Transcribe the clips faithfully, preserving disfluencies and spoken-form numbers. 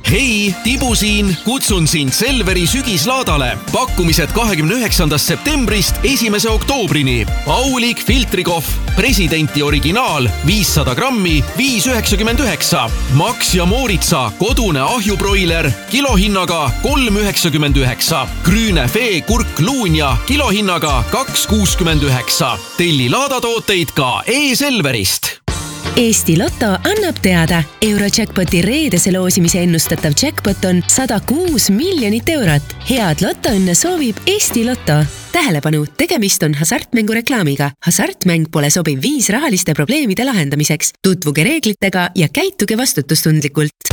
Hei, Tibu siin, kutsun sind Selveri sügislaadale. Pakkumised kahekümne üheksandast septembrist esimese oktoobrini. Aulik filtrikohv, presidenti originaal, viissada grammi, viis üheksakümmend üheksa. Max ja Mooritsa, kodune ahjuproiler, kilohinnaga kolm üheksakümmend üheksa. Grüne Fee kurk luunja, kilohinnaga kaks kuuskümmend üheksa. Telli laadatooteid ka e-Selverist. Eesti Lotto annab teada. Eurojackpoti reedese loosimise ennustatav jackpot on sada kuus miljonit eurot. Head lottoõnne soovib Eesti Lotto. Tähelepanu, tegemist on hasartmängu reklaamiga. Hasartmäng pole sobiv viis rahaliste probleemide lahendamiseks. Tutvuge reeglitega ja käituge vastutustundlikult.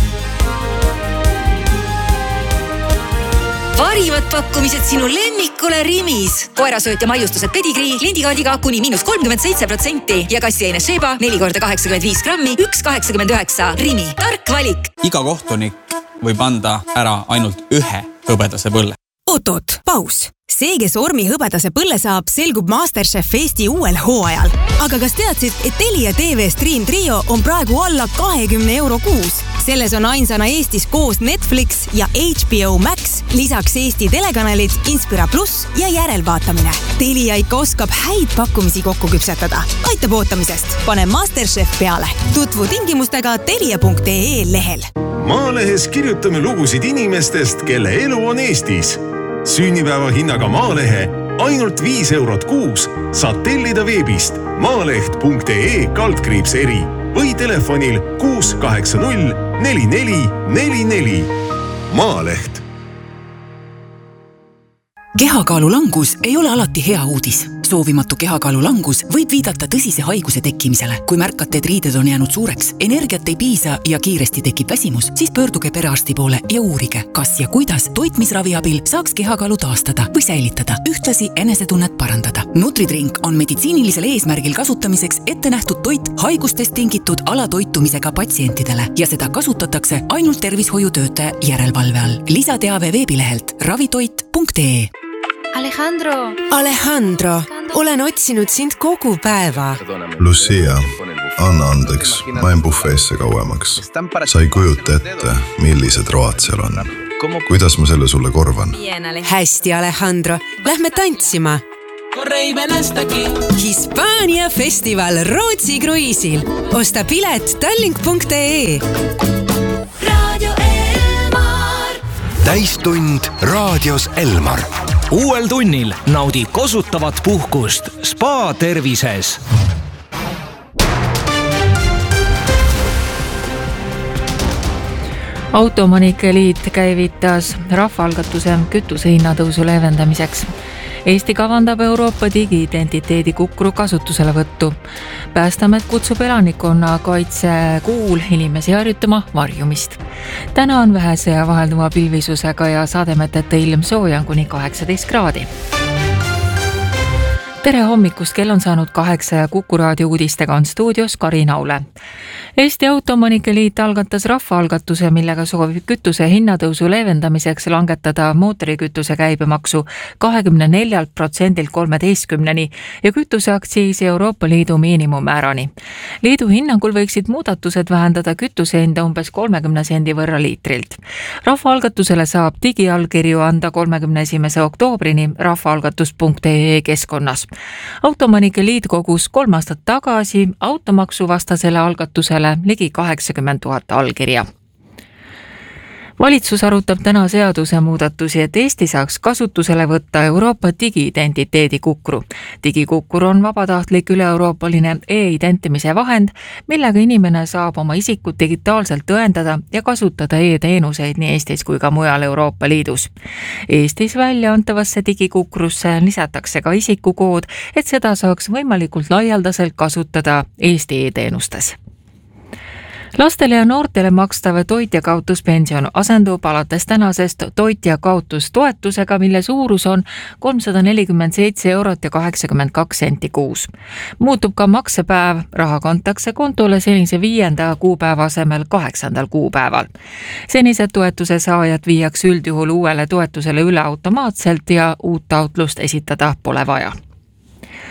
Parivad pakkumised sinu lemmikule Rimis. Koerasööt ja maiustused pedigrii lindikaadiga kuni miinus kolmkümmend seitse protsenti ja kassiaine Sheba neli korda kaheksakümmend viis grammi, üks kaheksakümmend üheksa. Rimi, tark valik. Iga kohtunik võib anda ära ainult ühe hõbedase põlle. Oot-oot, paus. See, kes ormi hõbedase põlle saab, selgub MasterChef Eesti uuel hooajal. Aga kas teadsid, et Telia T V Stream Trio on praegu alla kahekümne euro kuus? Selles on ainsana Eestis koos Netflix ja H B O Max, lisaks Eesti telekanalid, Inspira Plus ja järelvaatamine. Telia ikka oskab häid pakkumisi kokku küpsetada. Aitab ootamisest. Pane MasterChef peale. Tutvu tingimustega telia punkt ee lehel. Maalehes kirjutame lugusid inimestest, kelle elu on Eestis. Sünnipäeva hinnaga Maalehe ainult viis eurot kuus saad tellida veebist maaleht punkt ee kaldkriips eri või telefonil kuus kaheksa null neli neli neli neli. Maaleht. Kehakaalu langus ei ole alati hea uudis. Soovimatu kehakaalu langus võib viidata tõsise haiguse tekkimisele. Kui märkate, et riided on jäänud suureks, energiat ei piisa ja kiiresti tekib väsimus, siis pöörduge perearsti poole ja uurige, kas ja kuidas toitmisravi abil saaks kehakaalu taastada või säilitada, ühtlasi enesetunnet parandada. Nutridrink on meditsiinilisel eesmärgil kasutamiseks ette nähtud toit haigustest tingitud alatoitumisega patsientidele ja seda kasutatakse ainult tervishoiutöötaja järelevalve all. Lisateave veebilehelt ravitoit punkt ee. Alejandro! Alejandro, olen otsinud sind kogu päeva. Lucia, anna andeks, ma en bufeesse kauemaks. Sa ei kujuta ette, millised road seal on. Kuidas ma selle sulle korvan? Hästi, Alejandro. Lähme tantsima. Hispaania festival Rootsi kruiisil. Osta pilet tallink punkt ee. Radio Elmar. Täistund raadios Elmar. Uuel tunnil naudi kosutavat puhkust Spa tervises. Autoomanike liit käivitas rahvaalgatuse kütuse hinnatõusu leevendamiseks. Eesti kavandab Euroopa digiidentiteedi kukru kasutusele võttu. Päästamet kutsub elanikkonna kaitse kuul inimesi harjutama varjumist. Täna on vähese ja vahelduva pilvisusega ja sademetete ilm soojan kuni kaheksateist kraadi. Tere hommikust, kell on saanud kaheksa ja Kuku raadio uudistega on stuudios Karin Aule. Eesti Autoomanike liit algatas rahvaalgatuse, millega soovib kütuse hinnatõusu leevendamiseks langetada mootorikütuse käibemaksu kahekümne neljalt protsendilt kolmeteistkümneni ja kütuseaktsiisi Euroopa Liidu miinimummäärani. Liidu hinnangul võiksid muudatused vähendada kütuse hinda umbes kolmekümne sendi võrra liitrilt. Rahvaalgatusele saab digiallkirju anda kolmekümne esimese oktoobrini rahvaalgatus punkt ee keskkonnas. Autoomanike liit kogus kolm aastat tagasi automaksu vastasele algatusele ligi kaheksakümmend tuhat allkirja. Valitsus arutab täna seaduse muudatusi, et Eesti saaks kasutusele võtta Euroopa digiidentiteedi kukru. Digikukkur on vabatahtlik üle-euroopaline e-identimise vahend, millega inimene saab oma isikut digitaalselt tõendada ja kasutada e-teenuseid nii Eestis kui ka mujal Euroopa Liidus. Eestis välja antavasse digikukrusse lisatakse ka isikukood, et seda saaks võimalikult laialdaselt kasutada Eesti e-teenustes. Lastele ja noortele makstav toit- ja kaotuspension asendub alates tänasest toit- ja kaotustoetusega, mille suurus on kolmsada nelikümmend seitse eurot ja kaheksakümmend kaks senti kuus. Muutub ka maksepäev, raha kantakse kontole senise viienda kuupäeva asemel kaheksandal kuupäeval. Senised toetuse saajad viiaks üldjuhul uuele toetusele üle automaatselt ja uut taotlust esitada pole vaja.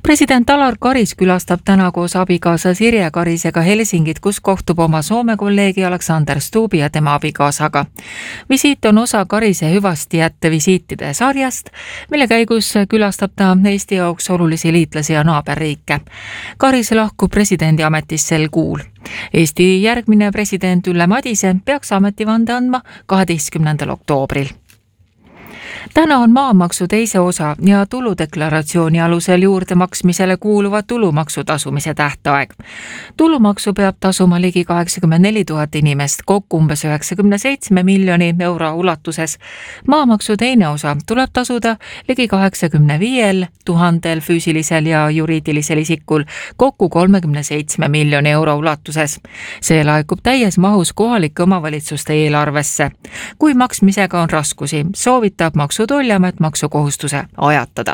President Alar Karis külastab täna koos abikaasa Sirje Karisega Helsingit, kus kohtub oma Soome kolleegi Alexander Stubbi ja tema abikaasaga. Visiit on osa Karise hüvasti jätte visiitide sarjast, mille käigus külastab ta Eesti jaoks olulisi liitlasi ja naaberriike. Karis lahkub presidendi ametist sel kuul. Eesti järgmine president Ülle Madise peaks ametivande andma kaheteistkümnendal oktoobril. Täna on maamaksu teise osa ja tuludeklaratsiooni alusel juurde maksmisele kuuluva tulumaksu tasumise tähtaeg. Tulumaksu peab tasuma ligi kaheksakümmend neli tuhat inimest, kokku umbes üheksakümne seitsme miljoni euro ulatuses. Maamaksu teine osa tuleb tasuda ligi kaheksakümne viiel tuhandel füüsilisel ja juriidilisel isikul, kokku kolmekümne seitsme miljoni euro ulatuses. See laekub täies mahus kohalike omavalitsuste eelarvesse. Kui maksmisega on raskusi, soovitab Maksu- Tolliamet maksukohustuse ajatada.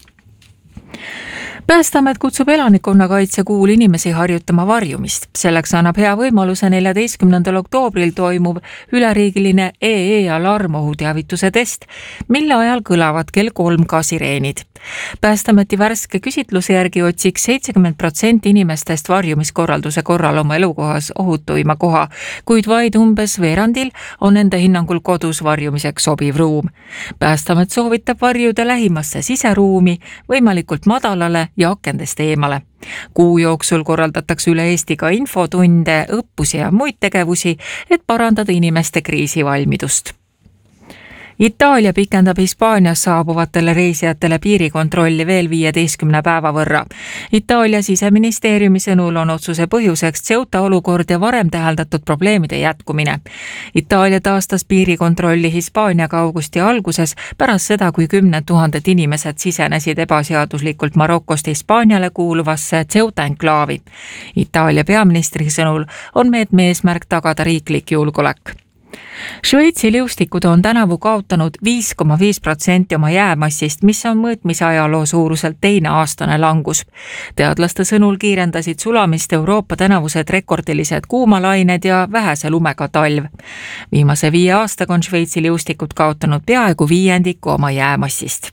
Päästeamet kutsub elanikkonnakaitse kuul inimesi harjutama varjumist. Selleks annab hea võimaluse neljateistkümnendal oktoobril toimuv üleriigiline E E-alarmohuteavituse test, mille ajal kõlavad kell kolm ka sireenid. Päästeameti värske küsitluse järgi otsiks seitsekümmend protsenti inimestest varjumiskorralduse korral oma elukohas ohutuima koha, kuid vaid umbes veerandil on enda hinnangul kodus varjumiseks sobiv ruum. Päästeamet soovitab varjuda lähimasse siseruumi, võimalikult madalale ja akendest eemale. Kuu jooksul korraldatakse üle Eesti ka infotunde, õppusi ja muid tegevusi, et parandada inimeste kriisivalmidust. Itaalia pikendab Hispaanias saabuvatele reisijatele piirikontrolli veel viieteistkümne päeva võrra. Itaalia siseministeeriumi sõnul on otsuse põhjuseks Ceuta olukord ja varem täheldatud probleemide jätkumine. Itaalia taastas piirikontrolli Hispaaniaga augusti alguses pärast seda, kui kümned tuhanded inimesed sisenesid ebaseaduslikult Marokost Hispaaniale kuuluvasse Ceuta enklaavi. Itaalia peaministri sõnul on meetme eesmärk tagada riiklik julgeolek. Šveitsi liustikud on tänavu kaotanud viis koma viis protsenti oma jäämassist, mis on mõõtmise ajaloo suuruselt teine aastane langus. Teadlaste sõnul kiirendasid sulamist Euroopa tänavused rekordilised kuumalained ja vähese lumega talv. Viimase viie aastaga on Šveitsi liustikud kaotanud peaaegu viiendiku oma jäämassist.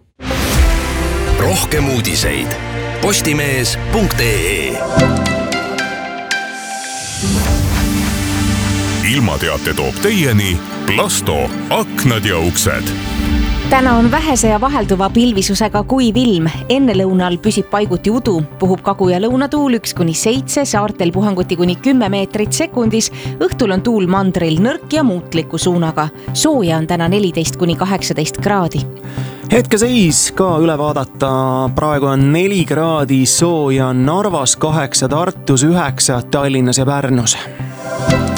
Rohkem uudiseid postimees punkt ee. Ilmateate toob teieni Plasto aknad ja uksed. Täna on vähese ja vahelduva pilvisusega kuiv ilm. Enne lõunal püsib paiguti udu, puhub kagu- ja lõunatuul üks kuni seitse, saartel puhanguti kuni kümme meetrit sekundis. Õhtul on tuul mandril nõrk ja muutliku suunaga. Sooja on täna neliteist kuni kaheksateist kraadi. Hetkeseis ka üle vaadata. Praegu on neli kraadi sooja Narvas, kaheksa Tartus, üheksa Tallinnas ja Pärnus.